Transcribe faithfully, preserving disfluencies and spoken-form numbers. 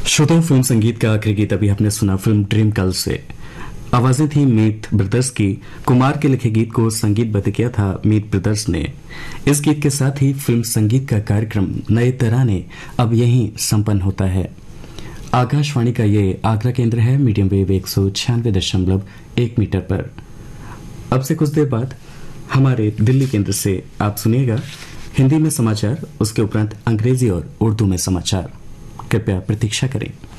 श्रोताओं, फिल्म संगीत का आखिरी गीत अभी आपने सुना फिल्म ड्रीम गर्ल से। आवाजें थी मीत ब्रदर्स की। कुमार के लिखे गीत को संगीतबद्ध किया था मीत ब्रदर्स ने। इस गीत के साथ ही फिल्म संगीत का कार्यक्रम नए तराने अब यहीं संपन्न होता है। आकाशवाणी का ये आगरा केंद्र है मीडियम वेव एक सौ छियानवे दशमलव एक मीटर पर। अब से कुछ देर बाद हमारे दिल्ली केंद्र से आप सुनिएगा हिंदी में समाचार, उसके उपरांत अंग्रेजी और उर्दू में समाचार। कृपया प्रतीक्षा करें।